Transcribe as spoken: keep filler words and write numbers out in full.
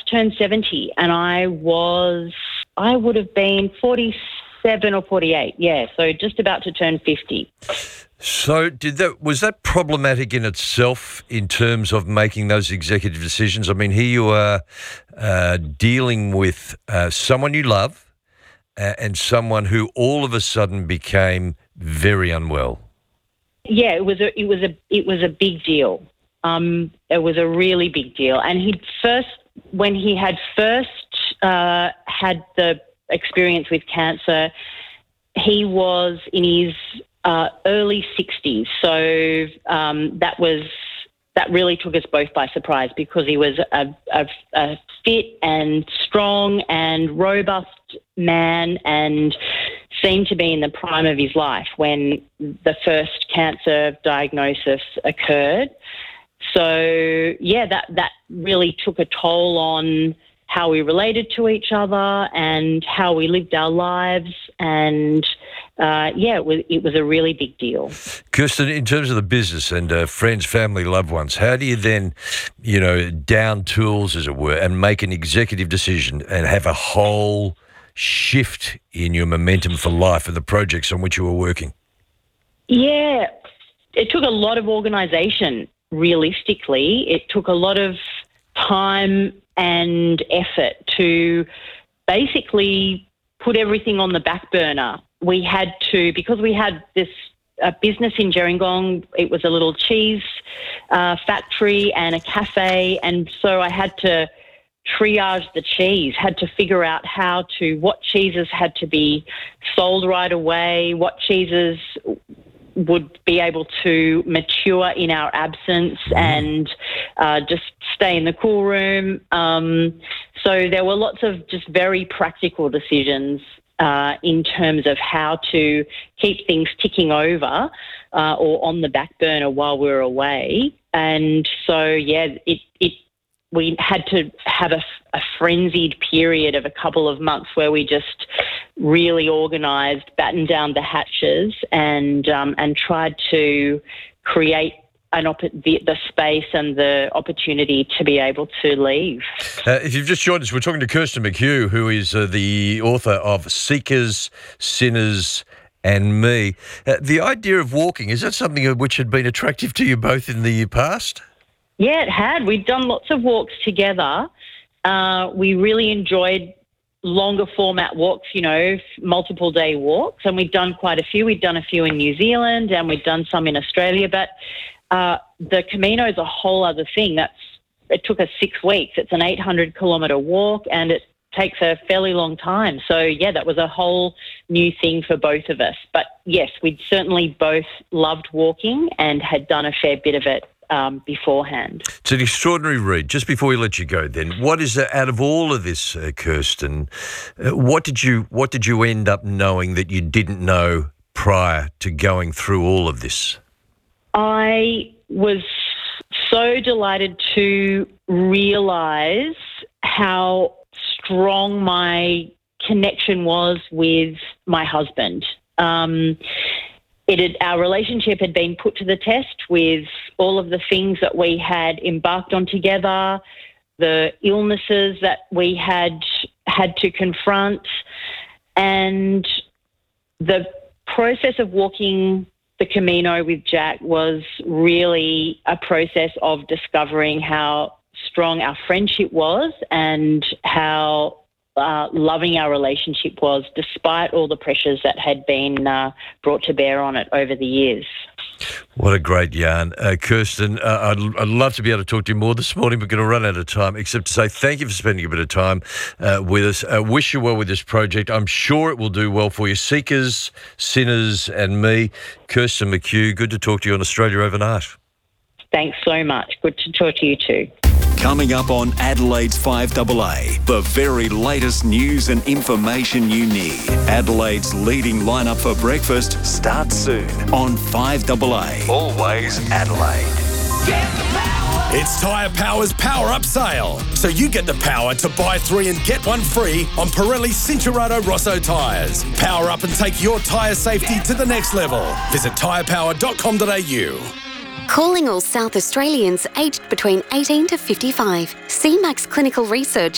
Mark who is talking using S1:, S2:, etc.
S1: turn seventy, and I was, I would have been forty-seven or forty-eight, yeah, so just about to turn fifty.
S2: So did that was that problematic in itself in terms of making those executive decisions? I mean, here you are uh, dealing with uh, someone you love uh, and someone who all of a sudden became very unwell.
S1: Yeah, it was a it was a it was a big deal. Um, it was a really big deal, and he first when he had first uh, had the experience with cancer, he was in his Uh, early sixties, so um, that was that really took us both by surprise because he was a, a, a fit and strong and robust man and seemed to be in the prime of his life when the first cancer diagnosis occurred. So yeah, that that really took a toll on how we related to each other and how we lived our lives. And, uh, yeah, it was, it was a really big deal.
S2: Kirsten, in terms of the business and uh, friends, family, loved ones, how do you then, you know, down tools, as it were, and make an executive decision and have a whole shift in your momentum for life and the projects on which you were working?
S1: Yeah, it took a lot of organisation, realistically. It took a lot of time and effort to basically put everything on the back burner. We had to, because we had this uh, business in Gerringong, it was a little cheese uh, factory and a cafe, and so I had to triage the cheese, had to figure out how to, what cheeses had to be sold right away, what cheeses would be able to mature in our absence and uh, just stay in the cool room. Um, so there were lots of just very practical decisions uh, in terms of how to keep things ticking over uh, or on the back burner while we were away. And so, yeah, it, it we had to have a, a frenzied period of a couple of months where we just really organised, battened down the hatches, and um, and tried to create an op- the, the space and the opportunity to be able to leave.
S2: Uh, if you've just joined us, we're talking to Kirsten McHugh, who is uh, the author of Seekers, Sinners and Me. Uh, the idea of walking, is that something which had been attractive to you both in the past?
S1: Yeah, it had. We'd done lots of walks together. Uh, we really enjoyed longer format walks, you know, multiple day walks, and we'd done quite a few. We'd done a few in New Zealand and we'd done some in Australia, but uh, the Camino is a whole other thing. That's it took us six weeks. It's an eight hundred kilometre walk and it takes a fairly long time. So, yeah, that was a whole new thing for both of us. But, yes, we'd certainly both loved walking and had done a fair bit of it Um, beforehand.
S2: It's an extraordinary read. Just before we let you go, then, what is that, out of all of this, uh, Kirsten? Uh, what did you what did you end up knowing that you didn't know prior to going through all of this?
S1: I was so delighted to realise how strong my connection was with my husband. Um, It had, our relationship had been put to the test with all of the things that we had embarked on together, the illnesses that we had had to confront, and the process of walking the Camino with Jack was really a process of discovering how strong our friendship was and how Uh, loving our relationship was, despite all the pressures that had been uh, brought to bear on it over the years.
S2: What a great yarn. Uh, Kirsten, uh, I'd, I'd love to be able to talk to you more this morning. We're going to run out of time, except to say thank you for spending a bit of time uh, with us. Uh, wish you well with this project. I'm sure it will do well for you. Seekers, Sinners and Me. Kirsten McHugh, good to talk to you on Australia Overnight. Thanks
S1: so much. Good to talk to you too.
S3: Coming up on Adelaide's five A A, the very latest news and information you need. Adelaide's leading lineup for breakfast starts soon on five A A. Always Adelaide.
S4: It's Tyre Power's Power Up Sale. So you get the power to buy three and get one free on Pirelli Cincherato Rosso tyres. Power up and take your tyre safety to the next level. Visit tyre power dot com dot a u.
S5: Calling all South Australians aged between eighteen to fifty-five. C MAX Clinical Research